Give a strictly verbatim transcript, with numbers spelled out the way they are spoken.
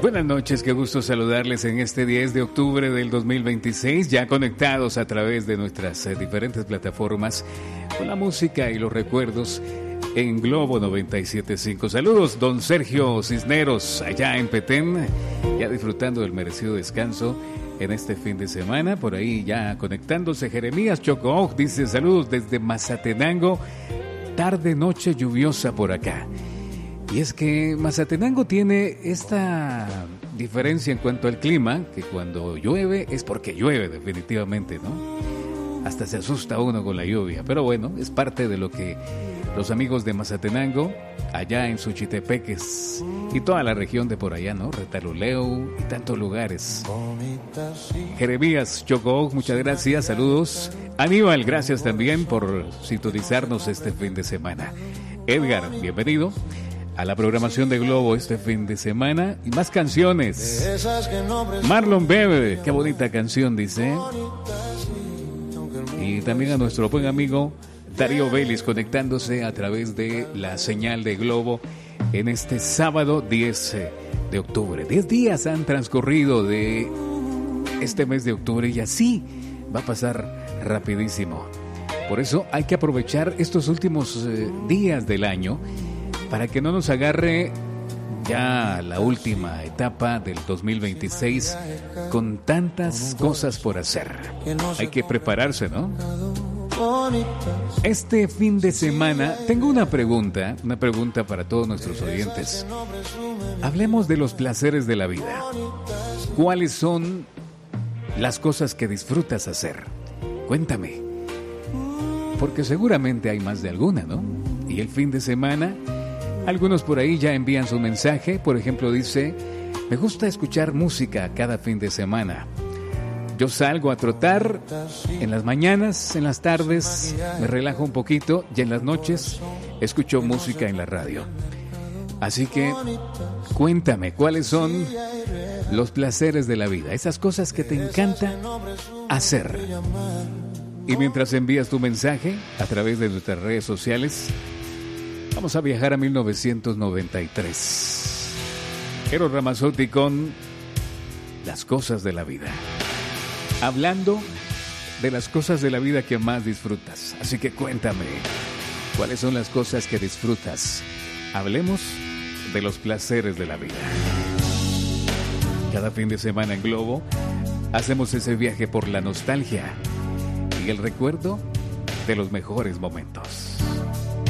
Buenas noches, qué gusto saludarles en este diez de octubre del dos mil veintiséis, ya conectados a través de nuestras eh, diferentes plataformas con la música y los recuerdos en Globo noventa y siete punto cinco. Saludos, don Sergio Cisneros, allá en Petén, ya disfrutando del merecido descanso en este fin de semana. Por ahí ya conectándose Jeremías Choco, dice saludos desde Mazatenango, tarde noche lluviosa por acá. Y es que Mazatenango tiene esta diferencia en cuanto al clima, que cuando llueve es porque llueve definitivamente, ¿no? Hasta se asusta uno con la lluvia, pero bueno, es parte de lo que los amigos de Mazatenango, allá en Suchitepeques y toda la región de por allá, ¿no? Retaluleu y tantos lugares. Jeremías Choco, muchas gracias, saludos. Aníbal, gracias también por sintonizarnos este fin de semana. Edgar, bienvenido a la programación de Globo este fin de semana y más canciones. Marlon Bebe, qué bonita canción, dice. Y también a nuestro buen amigo Darío Vélez conectándose a través de la señal de Globo en este sábado diez de octubre. Diez días han transcurrido de este mes de octubre y así va a pasar rapidísimo. Por eso hay que aprovechar estos últimos eh, días del año para que no nos agarre ya la última etapa del dos mil veintiséis con tantas cosas por hacer. Hay que prepararse, ¿no? Este fin de semana tengo una pregunta, una pregunta para todos nuestros oyentes. Hablemos de los placeres de la vida. ¿Cuáles son las cosas que disfrutas hacer? Cuéntame, porque seguramente hay más de alguna, ¿no? Y el fin de semana, algunos por ahí ya envían su mensaje. Por ejemplo, dice: me gusta escuchar música cada fin de semana. Yo salgo a trotar en las mañanas, en las tardes, me relajo un poquito y en las noches escucho música en la radio. Así que cuéntame, ¿cuáles son los placeres de la vida? Esas cosas que te encanta hacer. Y mientras envías tu mensaje a través de nuestras redes sociales, vamos a viajar a mil novecientos noventa y tres. Eros Ramazzotti con Las cosas de la vida. Hablando de las cosas de la vida que más disfrutas. Así que cuéntame, ¿cuáles son las cosas que disfrutas? Hablemos de los placeres de la vida. Cada fin de semana en Globo hacemos ese viaje por la nostalgia y el recuerdo de los mejores momentos.